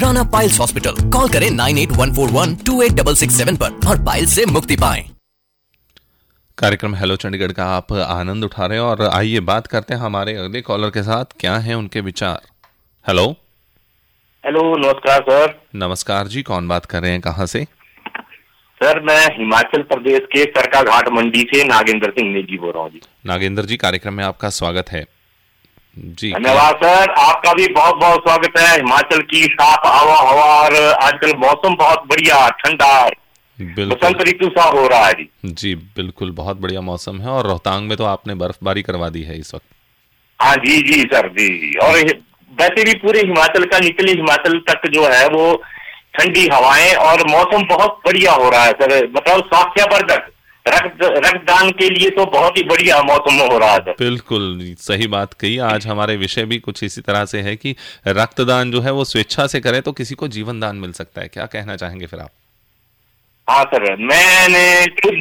Rana piles hospital. Call करें 9814128667 पर और पाइल्स से मुक्ति पाएं। कार्यक्रम हेलो चंडीगढ़ का आप आनंद उठा रहे हैं और आइए बात करते हैं हमारे अगले कॉलर के साथ, क्या हैं उनके विचार। हेलो नमस्कार सर। नमस्कार जी, कौन बात कर रहे हैं, कहाँ से? सर मैं हिमाचल प्रदेश के सरका घाट मंडी से नागेंद्र सिंह नेगी बोल रहा हूँ जी। नागेंद्र जी, कार्यक्रम में आपका स्वागत है जी। धन्यवाद सर, आपका भी बहुत बहुत स्वागत है। हिमाचल की साफ हवा और आजकल मौसम बहुत बढ़िया ठंडा, बसंत ऋतु सा हो रहा है जी। बिल्कुल, बहुत बढ़िया मौसम है और रोहतांग में तो आपने बर्फबारी करवा दी है इस वक्त। हाँ जी सर जी। और वैसे भी पूरे हिमाचल का, निचले हिमाचल तक जो है वो ठंडी हवाएं और मौसम बहुत बढ़िया हो रहा है सर। मतलब स्वास्थ्यवर्धक रक्तदान के लिए तो बहुत ही बढ़िया मौसम हो रहा है सर। बिल्कुल सही बात कही। आज हमारे विषय भी कुछ इसी तरह से है कि रक्तदान जो है वो स्वेच्छा से करें तो किसी को जीवन दान मिल सकता है। क्या कहना चाहेंगे फिर आप? हाँ सर, मैंने खुद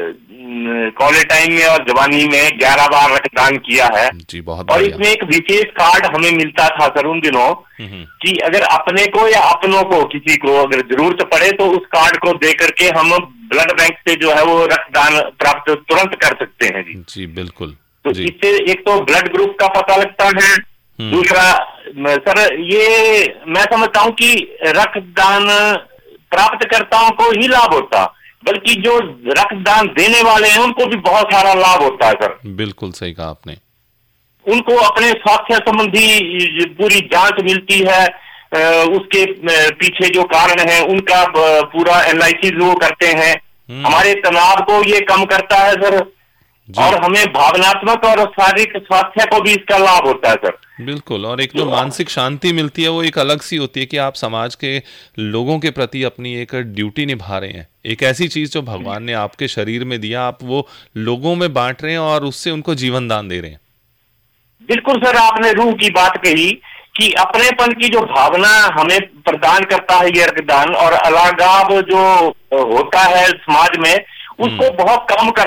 कॉलेज टाइम में और जवानी में 11 बार रक्तदान किया है जी। बहुत और इसमें एक विशेष कार्ड हमें मिलता था सर उन दिनों कि अगर अपने को या अपनों को किसी को अगर जरूरत पड़े तो उस कार्ड को दे करके हम ब्लड बैंक से जो है वो रक्तदान प्राप्त तुरंत कर सकते हैं जी। जी बिल्कुल। तो इससे एक तो ब्लड ग्रुप का पता लगता है, दूसरा सर ये मैं समझता हूँ कि रक्तदान प्राप्तकर्ताओं को ही लाभ होता, बल्कि जो रक्तदान देने वाले हैं उनको भी बहुत सारा लाभ होता है सर। बिल्कुल सही कहा आपने। उनको अपने स्वास्थ्य संबंधी पूरी जांच मिलती है, उसके पीछे जो कारण है उनका पूरा एनालिसिस वो करते हैं। हमारे तनाव को ये कम करता है सर और हमें भावनात्मक और शारीरिक स्वास्थ्य को भी इसका लाभ होता है सर। बिल्कुल। और एक जो मानसिक शांति मिलती है वो एक अलग सी होती है कि आप समाज के लोगों के प्रति अपनी एक ड्यूटी निभा रहे हैं। एक ऐसी चीज जो भगवान ने आपके शरीर में दिया, आप वो लोगों में बांट रहे हैं और उससे उनको जीवन दान दे रहे हैं। बिल्कुल सर, आपने रूह की बात कही कि अपनेपन की जो भावना हमें प्रदान करता है ये रक्तदान, और अलगाव जो होता है समाज में उसको बहुत कम कर